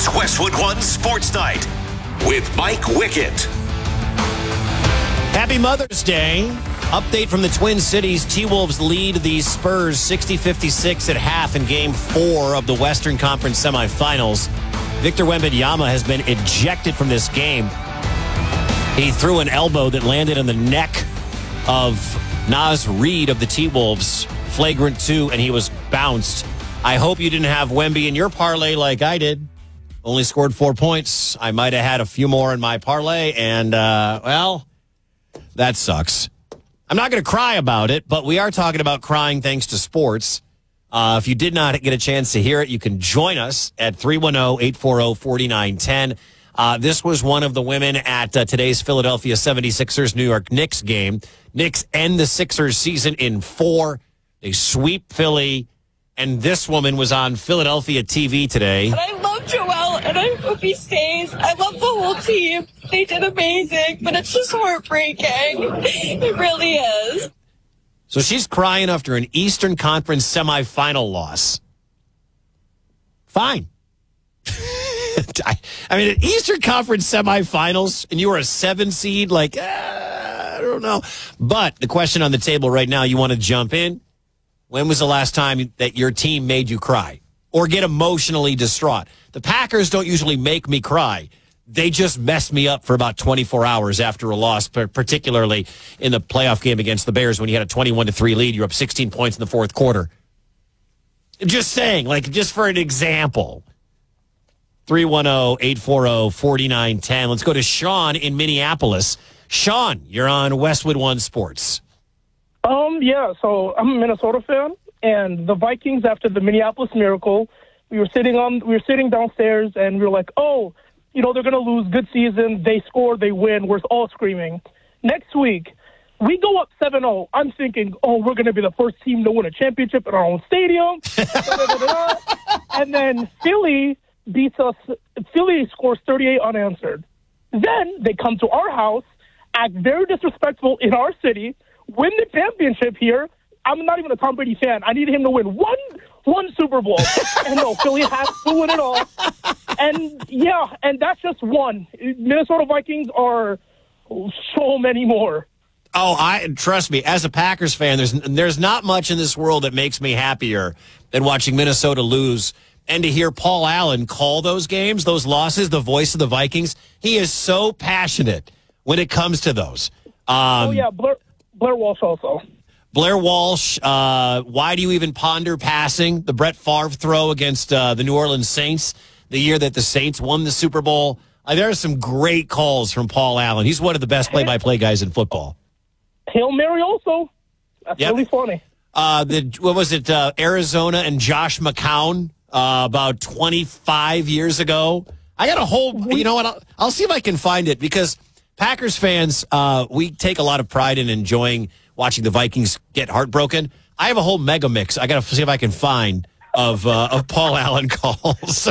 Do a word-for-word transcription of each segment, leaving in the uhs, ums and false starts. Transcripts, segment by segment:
It's Westwood One Sports Night with Mike Wickett. Happy Mother's Day. Update from the Twin Cities. T-Wolves lead the Spurs sixty fifty-six at half in Game four of the Western Conference semifinals. Victor Wembanyama has been ejected from this game. He threw an elbow that landed on the neck of Naz Reid of the T-Wolves. Flagrant two, and he was bounced. I hope you didn't have Wemby in your parlay like I did. Only scored four points. I might have had a few more in my parlay, and, uh, well, that sucks. I'm not going to cry about it, but we are talking about crying thanks to sports. Uh, if you did not get a chance to hear it, you can join us at three one zero, eight four zero, four nine one zero. Uh, this was one of the women at uh, today's Philadelphia seventy-sixers New York Knicks game. Knicks end the Sixers season in four. They sweep Philly, and this woman was on Philadelphia T V today. And I love Joel, and I hope he stays. I love the whole team. They did amazing, but it's just heartbreaking. It really is. So she's crying after an Eastern Conference semifinal loss. Fine. I, I mean, an Eastern Conference semifinals, and you were a seven seed, like, uh, I don't know. But the question on the table right now, you want to jump in? When was the last time that your team made you cry or get emotionally distraught? The Packers don't usually make me cry. They just mess me up for about twenty-four hours after a loss, particularly in the playoff game against the Bears when you had a twenty-one to three lead. You're up sixteen points in the fourth quarter. Just saying, like, just for an example. three one zero, eight four zero, four nine one zero. Let's go to Sean in Minneapolis. Sean, you're on Westwood One Sports. Um, yeah, so I'm a Minnesota fan, and the Vikings, after the Minneapolis Miracle, we were sitting on, we were sitting downstairs, and we were like, oh, you know, they're going to lose. Good season. They score. They win. We're all screaming. Next week, we go up seven zero. I'm thinking, oh, we're going to be the first team to win a championship in our own stadium. da, da, da, da. And then Philly beats us. Philly scores thirty-eight unanswered. Then they come to our house, act very disrespectful in our city, win the championship here. I'm not even a Tom Brady fan. I need him to win one one Super Bowl. And no, Philly has to win it all. And, yeah, and that's just one. Minnesota Vikings are so many more. Oh, I trust me, as a Packers fan, there's there's not much in this world that makes me happier than watching Minnesota lose. And to hear Paul Allen call those games, those losses, the voice of the Vikings, he is so passionate when it comes to those. Um, oh, yeah, Blair, Blair Walsh also. Blair Walsh, uh, why do you even ponder passing? The Brett Favre throw against uh, the New Orleans Saints, the year that the Saints won the Super Bowl. Uh, there are some great calls from Paul Allen. He's one of the best play-by-play guys in football. Hail Mary also. That's yep. really funny. Uh, the what was it, uh, Arizona and Josh McCown uh, about twenty-five years ago? I got a whole, you know what, I'll, I'll see if I can find it, because Packers fans, uh, we take a lot of pride in enjoying watching the Vikings get heartbroken. I have a whole mega mix. I got to see if I can find of uh, of Paul Allen calls.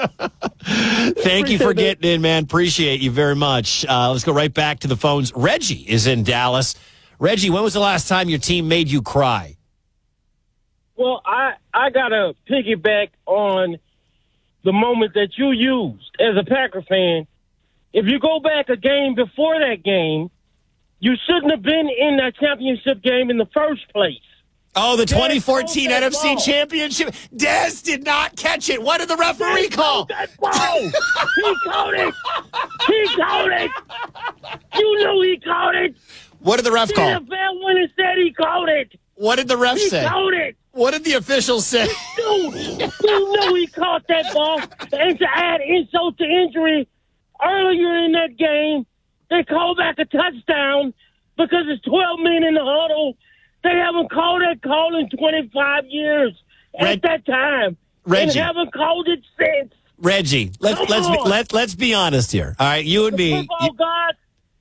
Thank you for getting in, man. Appreciate you very much. Uh, let's go right back to the phones. Reggie is in Dallas. Reggie, when was the last time your team made you cry? Well, I, I got to piggyback on the moment that you used as a Packer fan. If you go back a game before that game, you shouldn't have been in that championship game in the first place. Oh, the twenty fourteen N F C ball. Championship. Dez did not catch it. What did the referee Dez call? That ball. He caught it. He caught it. You knew he caught it. What did the ref call? The N F L went and said he caught it. What did the ref he say? He caught it. What did the officials say? Dude, you know he caught that ball. And to add insult to injury, earlier in that game, they called back a touchdown because it's twelve men in the huddle. They haven't called that call in twenty-five years at Reg- that time. Reggie. And haven't called it since. Reggie, let's Come let's be, on. let let's be honest here. All right, you and the me. Football You, God,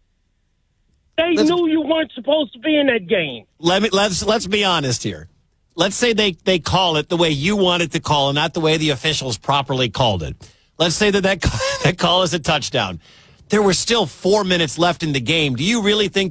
they let's, knew you weren't supposed to be in that game. Let me let's let's be honest here. Let's say they, they call it the way you wanted to call it, not the way the officials properly called it. Let's say that that, that call is a touchdown. There were still four minutes left in the game. Do you really think